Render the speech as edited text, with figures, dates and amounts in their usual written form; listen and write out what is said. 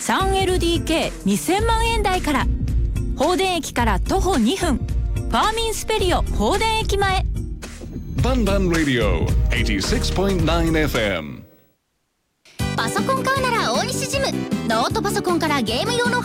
3LDK2000 万円台から。放電駅から徒歩2分、ファーミンスペリオ放電駅前。 バンバンラディオ 86.9 FM。 パソコン買うなら大西ジム。ノートパソコンからゲーム用の